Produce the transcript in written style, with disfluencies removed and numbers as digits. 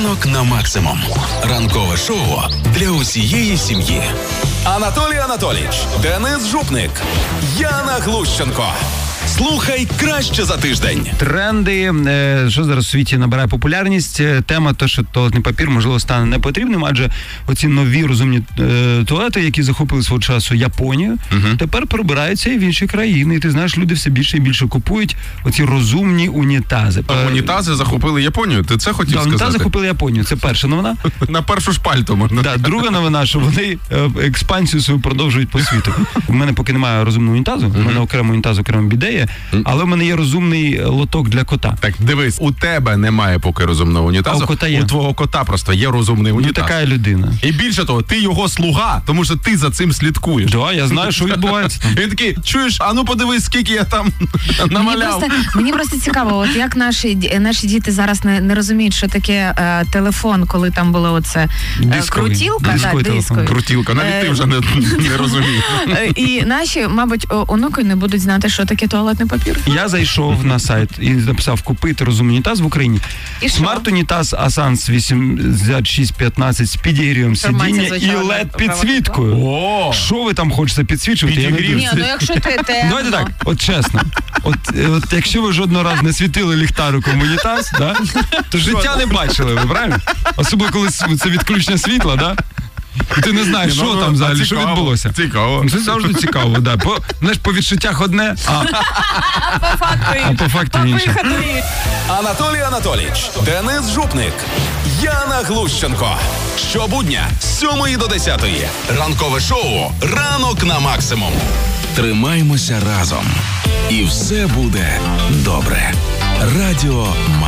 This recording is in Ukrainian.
Ранок на максимум. Ранкове шоу для усієї сім'ї. Анатолій Анатолійович, Денис Жупник, Яна Глущенко. Слухай краще за тиждень. Тренди, що зараз у світі набирає популярність. Тема, то, що туалетний папір, можливо, стане непотрібним, адже оці нові розумні туалети, які захопили свого часу Японію, тепер пробираються і в інші країни. І ти знаєш, люди все більше і більше купують оці розумні унітази. Унітази захопили Японію? Ти це хотів сказати? Унітази захопили Японію. Це перша новина. На першу шпальту можна. Да, друга новина, що вони експансію свою продовжують по світу. У мене поки немає розумного унітазу, у мене окремо унітаз, окремо біде. Але в мене є розумний лоток для кота. Так, дивись, у тебе немає поки розумного унітазу. А у кота є. У твого кота просто є розумний унітаз. Ну, така людина. І більше того, ти його слуга, тому що ти за цим слідкуєш. Да, я знаю, що відбувається там. Він такий, чуєш, а ну подивись, скільки я там намаляв. Мені просто цікаво, от як наші діти зараз не розуміють, що таке телефон, коли там було оце крутілка. Дисковий. Крутілка, навіть ти вже не розумієш. І наші, мабуть, онуки не будуть знати, що таке туалетний папір. Я зайшов на сайт і написав купити розумний унітаз в Україні. Смарт-унітаз Асанс 8615 з підігрівом сидіння і LED-підсвіткою. Що ви там хочете підсвічувати? Ні, ну якщо ти... Давайте так, от чесно. От якщо ви жодного разу не світили ліхтариком в унітаз, да, то життя не бачили ви, правильно? Особливо, коли це відключення світла, да? І ти не знаєш, що там взагалі, що відбулося. Цікаво. Це завжди цікаво, да. По відчуттях одне, а по факту інше. Анатолій Анатолійович, Денис Жупник, Яна Глущенко. Щобудня з 7 до 10. Ранкове шоу «Ранок на максимум». Тримаймося разом. І все буде добре. Радіо